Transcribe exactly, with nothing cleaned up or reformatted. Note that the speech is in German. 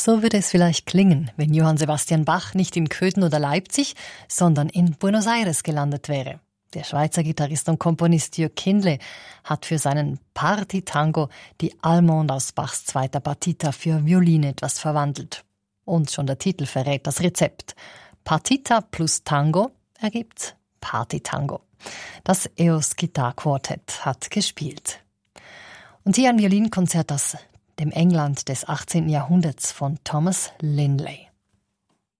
So würde es vielleicht klingen, wenn Johann Sebastian Bach nicht in Köthen oder Leipzig, sondern in Buenos Aires gelandet wäre. Der Schweizer Gitarrist und Komponist Jürg Kindle hat für seinen Party-Tango die Allemande aus Bachs zweiter Partita für Violine etwas verwandelt. Und schon der Titel verrät das Rezept. Partita plus Tango ergibt Party-Tango. Das E O S Guitar Quartet hat gespielt. Und hier ein Violinkonzert aus dem England des achtzehnten Jahrhunderts von Thomas Linley.